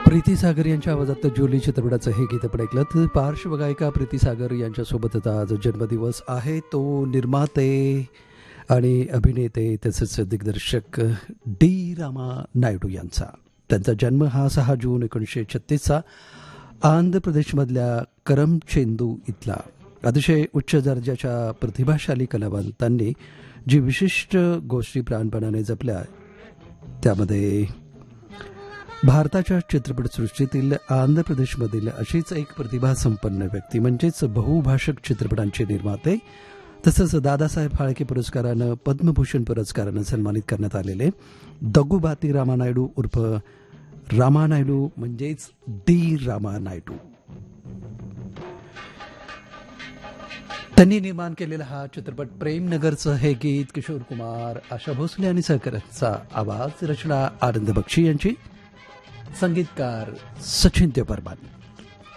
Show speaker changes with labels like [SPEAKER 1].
[SPEAKER 1] प्रीती सागर यांच्या आवाजात जोली चित्रपटाचं हे गीत आपण ऐकलं. तर पार्श्वगायिका प्रीती सागर यांच्यासोबत आज जन्मदिवस आहे. तो निर्माते आणि अभिनेते तसेच दिग्दर्शक डी रामा नायडू यांचा. त्यांचा जन्म हा 6 जून 1936चा आंध्र प्रदेशमधल्या करमचेंदू इथला. अतिशय उच्च दर्जाच्या प्रतिभाशाली कलावंतांनी जी विशिष्ट गोष्टी प्राणपणाने जपल्या त्यामध्ये भारताच्या चित्रपटसृष्टीतील आंध्र प्रदेशमधील अशीच एक प्रतिभासंपन्न व्यक्ती म्हणजेच बहुभाषक चित्रपटांचे निर्माते तसंच दादासाहेब फाळके पुरस्कारानं पद्मभूषण पुरस्कारानं सन्मानित करण्यात आलेले दगुबाती रामानायडू उर्फ रामानायडू म्हणजेच डी रामा नायडू. त्यांनी निर्माण केलेला हा चित्रपट प्रेमनगरचं हे गीत किशोर कुमार, आशा भोसले आणि सहकाऱ्यांचा आवाज, रचना आनंद बक्षी यांची, संगीतकार सचिन देव बर्मन.